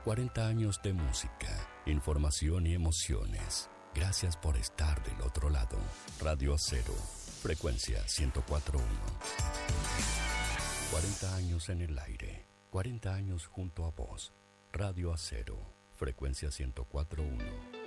40 años de música, información y emociones. Gracias por estar del otro lado. Radio Acero, frecuencia 104.1. 40 años en el aire, 40 años junto a vos. Radio Acero, frecuencia 104.1.